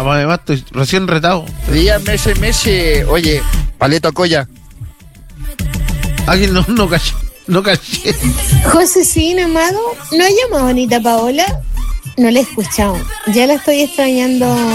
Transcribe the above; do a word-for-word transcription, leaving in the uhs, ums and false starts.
Además estoy recién retado. Dígame ese Messi, oye, Paleto Coya. Alguien no, no cachó, no caché. Josefina Amado, ¿no ha llamado Anita Paola? No la he escuchado. Ya la estoy extrañando.